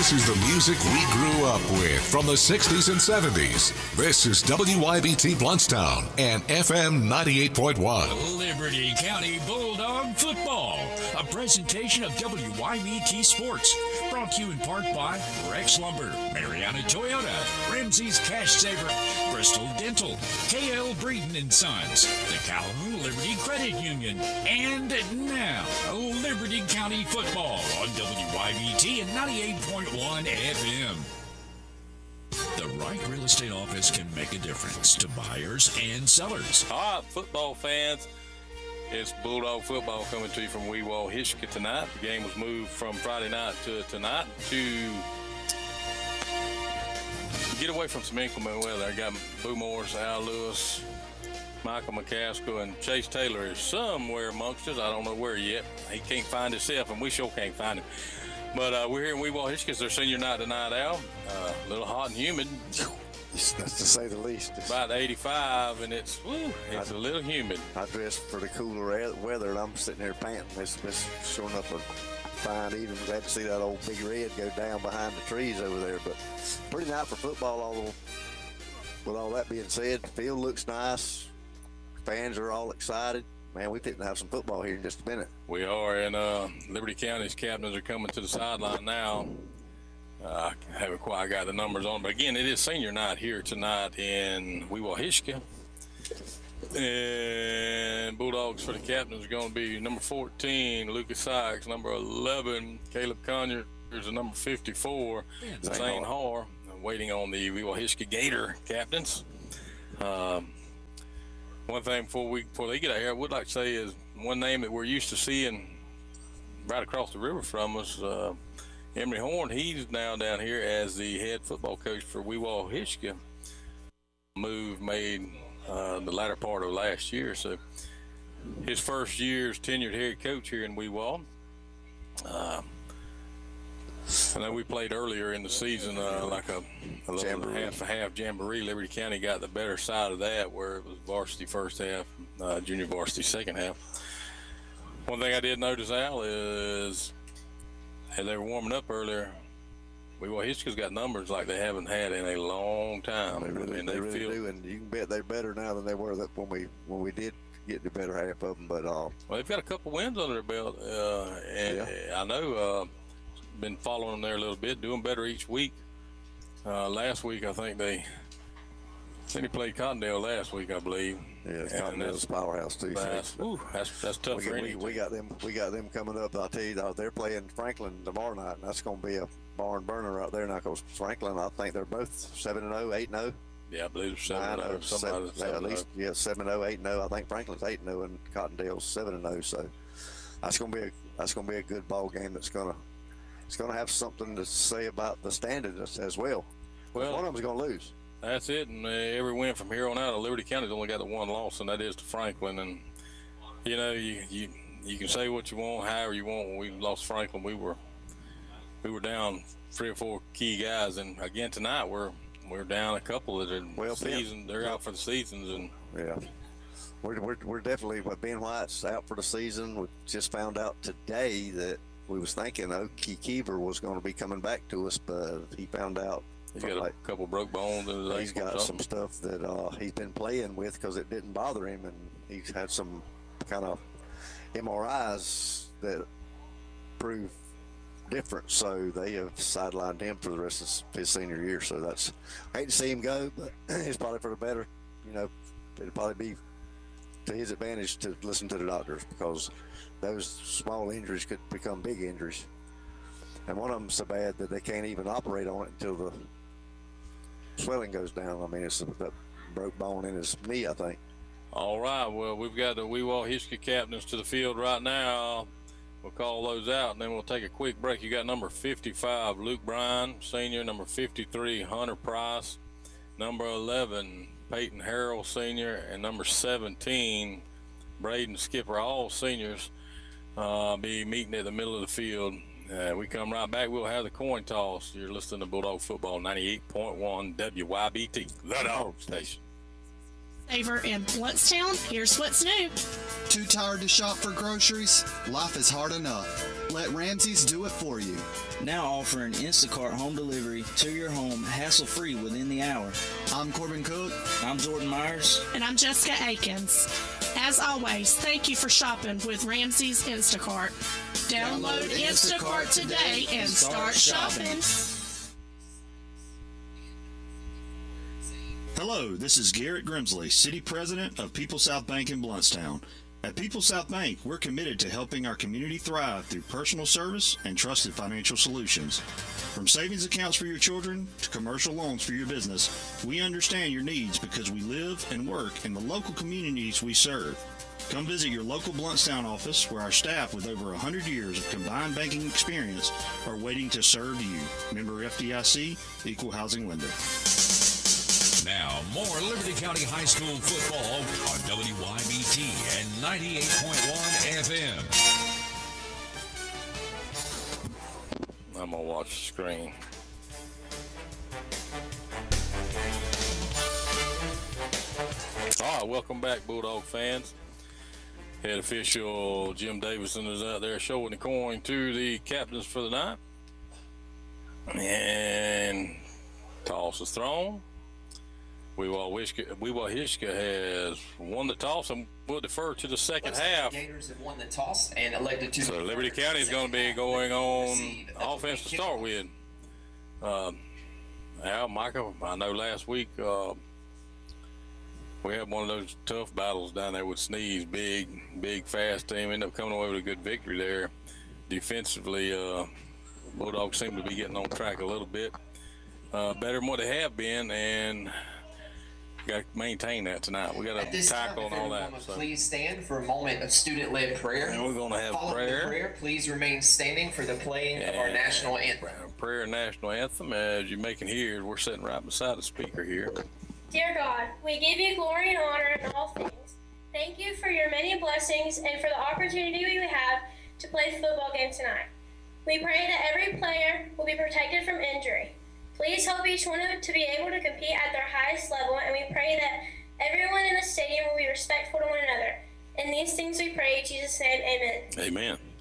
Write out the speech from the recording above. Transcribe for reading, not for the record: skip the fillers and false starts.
This is the music we grew up with from the 60s and 70s. This is WYBT Bluntstown and FM 98.1. Liberty County Bulldog Football, a presentation of WYBT Sports, brought to you in part by Rex Lumber, Mariana Toyota, Ramsey's Cash Saver, Bristol Dental, KL Breeden and Sons, the Calhoun Liberty Credit Union, and now Liberty County Football on WYBT and 98.1 FM. The right real estate office can make a difference to buyers and sellers. All right, football fans, it's Bulldog Football coming to you from Weewalt-Hishka tonight. The game was moved from Friday night to tonight to get away from some inclement weather. I got Boo Morris, Al Lewis, Michael McCaskill, and Chase Taylor is somewhere amongst us. I don't know where yet. He can't find himself, and we sure can't find him. But we're here in Weewalt-Hishka. It's their senior night tonight, Al. A little hot and humid. That's to say the least. It's about 85, and it's a little humid. I dressed for the cooler weather, and I'm sitting there panting. It's sure enough a fine evening. Glad to see that old Big Red go down behind the trees over there. But pretty night for football, although with all that being said, the field looks nice. Fans are all excited. Man, we didn't have some football here in just a minute. We are, and Liberty County's captains are coming to the sideline now. I haven't quite got the numbers on, but again, it is senior night here tonight in Weewalt-Hishka. And Bulldogs for the captains are going to be number 14, Lucas Sykes, number 11, Caleb Conyers, and number 54, Zane Har. Waiting on the Weewalt-Hishka Gator captains. One thing before they get out here, I would like to say is one name that we're used to seeing right across the river from us, Emory Horn. He's now down here as the head football coach for Weewalt-Hishka. Move made the latter part of last year, so his first year's tenured head coach here in Weewalt. I know we played earlier in the season like a little half jamboree. Liberty County got the better side of that, where it was varsity first half, junior varsity second half. One thing I did notice, Al, is as they were warming up earlier, Weewalt-Hishka's got numbers like they haven't had in a long time. They really do, and you can bet they're better now than they were when we did get the better half of them. But well, they've got a couple wins under their belt, and I know. Been following them there a little bit, doing better each week. Last week, I think they played Cottondale last week, I believe. Yeah, Cottondale's powerhouse too. That's tough for anything. We got them coming up. I'll tell you, they're playing Franklin tomorrow night, and that's going to be a barn burner out there now. Because Franklin, I think they're both 7-0, 8-0. Yeah, I believe 7-0. 7-0, 8-0. I think Franklin's 8-0 and Cottondale's 7-0. So that's going to be a good ball game. It's going to have something to say about the standings as well. Well, one of them's going to lose. That's it, and every win from here on out, Liberty County's only got the one loss, and that is to Franklin. And you know, you can say what you want, however you want. When we lost Franklin, we were down 3 or 4 key guys, and again tonight we're down a couple that are season. They're out for the seasons, and we're definitely. But Ben White's out for the season. We just found out today that. We was thinking Okie Keever was going to be coming back to us, but he found out he's got a couple broke bones in his ankle. He's got some stuff that he's been playing with because it didn't bother him, and he's had some kind of MRIs that prove different. So they have sidelined him for the rest of his senior year. So that's I hate to see him go, but it's probably for the better. You know, it'd probably be to his advantage to listen to the doctors because those small injuries could become big injuries. And one of them's so bad that they can't even operate on it until the swelling goes down. I mean, it's that broke bone in his knee, I think. All right, well, we've got the Weewalt-Hishka captains to the field right now. We'll call those out, and then we'll take a quick break. You got number 55, Luke Bryan, senior, number 53, Hunter Price, number 11, Peyton Harrell, senior, and number 17, Braden Skipper, all seniors. Be meeting at the middle of the field. We come right back. We'll have the coin toss. You're listening to Bulldog Football 98.1 WYBT, the Dog Station. Saver in Bluntstown. Here's what's new. Too tired to shop for groceries? Life is hard enough. Let Ramsey's do it for you. Now offering Instacart home delivery to your home hassle-free within the hour. I'm Corbin Cook. I'm Jordan Myers. And I'm Jessica Akins. As always, thank you for shopping with Ramsey's Instacart. Download Instacart today and start shopping. Hello, this is Garrett Grimsley, City President of People South Bank in Bluntstown. At People South Bank, we're committed to helping our community thrive through personal service and trusted financial solutions. From savings accounts for your children to commercial loans for your business, we understand your needs because we live and work in the local communities we serve. Come visit your local Bluntstown office where our staff with over 100 years of combined banking experience are waiting to serve you. Member FDIC, Equal Housing Lender. Now, more Liberty County High School football on WYBT and 98.1 FM. I'm going to watch the screen. All right, welcome back, Bulldog fans. Head official Jim Davison is out there showing the coin to the captains for the night. And toss is thrown. Weewah-Hishka has won the toss and will defer to the second half. Gators have won the toss and elected to. So Liberty County is going to be going on offense to start with. Al, Michael, I know last week we had one of those tough battles down there with Sneeze, big, fast team. Ended up coming away with a good victory there. Defensively, Bulldogs seem to be getting on track a little bit better than what they have been, and got to maintain that tonight. We got to tackle and all that. So. Please stand for a moment of student-led prayer. And we're going to have prayer. Please remain standing for the playing of our national anthem. Prayer and national anthem, as you may can hear, we're sitting right beside the speaker here. Dear God, we give you glory and honor in all things. Thank you for your many blessings and for the opportunity we have to play the football game tonight. We pray that every player will be protected from injury. Please help each one to be able to compete at their highest level, and we pray that everyone in the stadium will be respectful to one another. In these things we pray in Jesus' name, amen. Amen.